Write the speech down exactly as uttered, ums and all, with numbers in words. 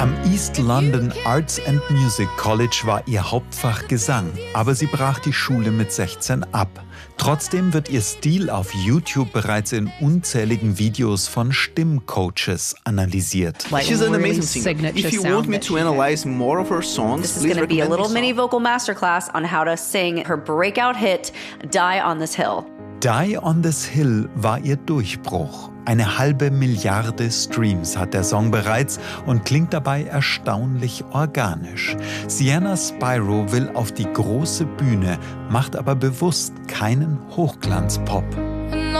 Am East London Arts and Music College war ihr Hauptfach Gesang, aber sie brach die Schule mit sechzehn ab. Trotzdem wird ihr Stil auf YouTube bereits in unzähligen Videos von Stimmcoaches analysiert. She's an amazing singer. If you want me to analyze more of her songs, this is going to be a little mini vocal masterclass on how to sing her breakout hit, Die on This Hill. Die on This Hill war ihr Durchbruch. Eine halbe Milliarde Streams hat der Song bereits und klingt dabei erstaunlich organisch. Sienna Spyro will auf die große Bühne, macht aber bewusst keinen Hochglanzpop.